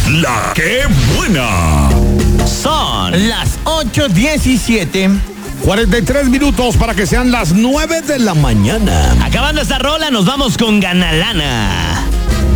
La que buena. Son las 8:17. 43 minutos para que sean las 9 de la mañana. Acabando esta rola, nos vamos con Ganalana.